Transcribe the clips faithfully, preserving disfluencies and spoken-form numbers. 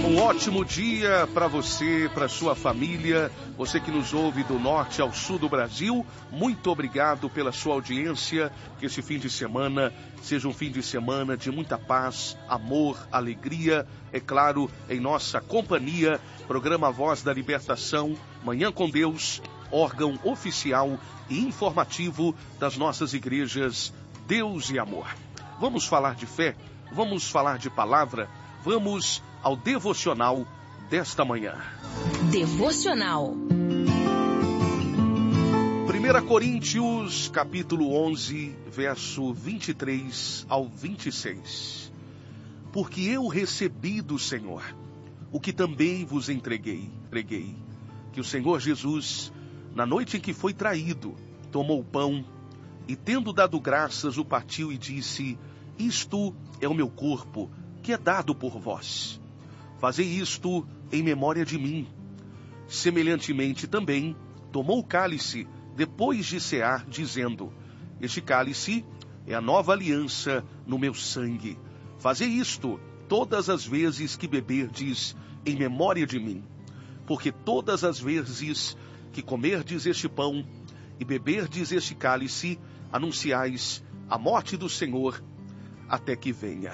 Um ótimo dia para você, para sua família, você que nos ouve do norte ao sul do Brasil. Muito obrigado pela sua audiência. Que esse fim de semana seja um fim de semana de muita paz, amor, alegria. É claro, em nossa companhia, programa Voz da Libertação, Manhã com Deus, órgão oficial e informativo das nossas igrejas Deus e Amor. Vamos falar de fé, vamos falar de palavra, vamos ao devocional desta manhã. Devocional. primeira Coríntios, capítulo onze, verso vinte e três ao vinte e seis. Porque eu recebi do Senhor o que também vos entreguei, entreguei, que o Senhor Jesus, na noite em que foi traído, tomou o pão e, tendo dado graças, o partiu e disse: isto é o meu corpo, que é dado por vós. Fazei isto em memória de mim. Semelhantemente também, tomou o cálice, depois de cear, dizendo: este cálice é a nova aliança no meu sangue. Fazei isto todas as vezes que beberdes em memória de mim. Porque todas as vezes que comerdes este pão e beberdes este cálice, anunciais a morte do Senhor até que venha.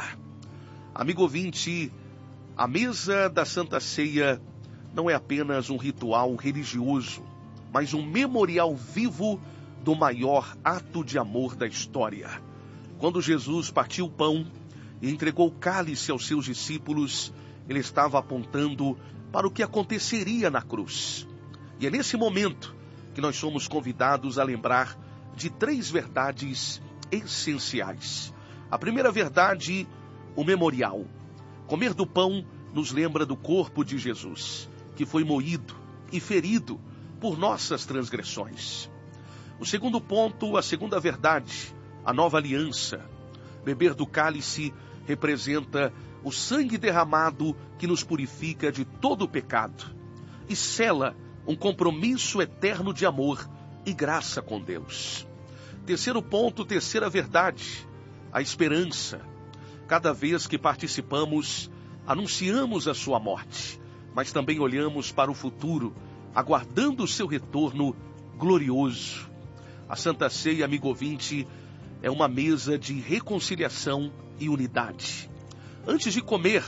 Amigo ouvinte, a mesa da Santa Ceia não é apenas um ritual religioso, mas um memorial vivo do maior ato de amor da história. Quando Jesus partiu o pão e entregou o cálice aos seus discípulos, ele estava apontando para o que aconteceria na cruz. E é nesse momento que nós somos convidados a lembrar de três verdades essenciais. A primeira verdade, o memorial. Comer do pão nos lembra do corpo de Jesus, que foi moído e ferido por nossas transgressões. O segundo ponto, a segunda verdade, a nova aliança. Beber do cálice representa o sangue derramado que nos purifica de todo o pecado e sela um compromisso eterno de amor e graça com Deus. Terceiro ponto, terceira verdade, a esperança. Cada vez que participamos, anunciamos a sua morte, mas também olhamos para o futuro, aguardando o seu retorno glorioso. A Santa Ceia, amigo ouvinte, é uma mesa de reconciliação e unidade. Antes de comer,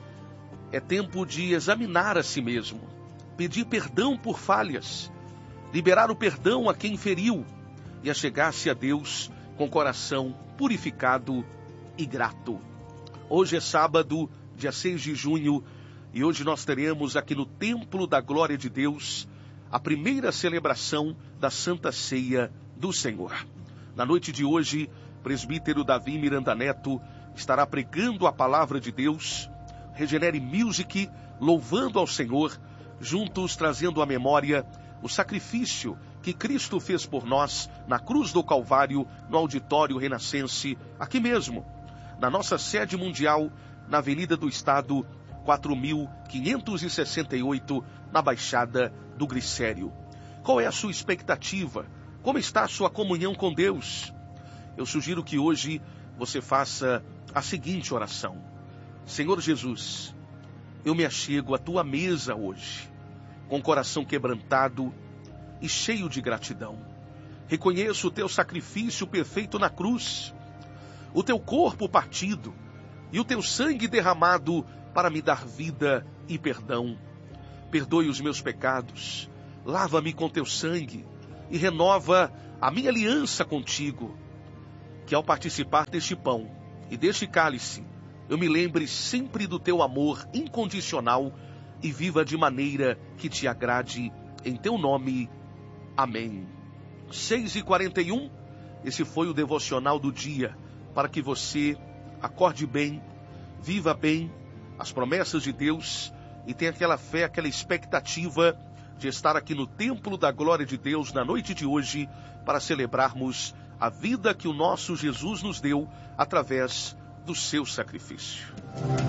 é tempo de examinar a si mesmo, pedir perdão por falhas, liberar o perdão a quem feriu e achegar-se a Deus com coração purificado e grato. Hoje é sábado, dia seis de junho, e hoje nós teremos aqui no Templo da Glória de Deus a primeira celebração da Santa Ceia do Senhor. Na noite de hoje, o presbítero Davi Miranda Neto estará pregando a palavra de Deus, Regenere Music, louvando ao Senhor, juntos trazendo à memória o sacrifício que Cristo fez por nós na cruz do Calvário, no Auditório Renascense, aqui mesmo, na nossa sede mundial, na Avenida do Estado, quatro mil quinhentos e sessenta e oito, na Baixada do Glicério. Qual é a sua expectativa? Como está a sua comunhão com Deus? Eu sugiro que hoje você faça a seguinte oração: Senhor Jesus, eu me achego à tua mesa hoje, com o coração quebrantado e cheio de gratidão. Reconheço o teu sacrifício perfeito na cruz, o teu corpo partido e o teu sangue derramado para me dar vida e perdão. Perdoe os meus pecados, lava-me com teu sangue e renova a minha aliança contigo. Que ao participar deste pão e deste cálice, eu me lembre sempre do teu amor incondicional e viva de maneira que te agrade, em teu nome. Amém. seis e quarenta e um, esse foi o devocional do dia, para que você acorde bem, viva bem as promessas de Deus e tenha aquela fé, aquela expectativa de estar aqui no Templo da Glória de Deus na noite de hoje para celebrarmos a vida que o nosso Jesus nos deu através do seu sacrifício.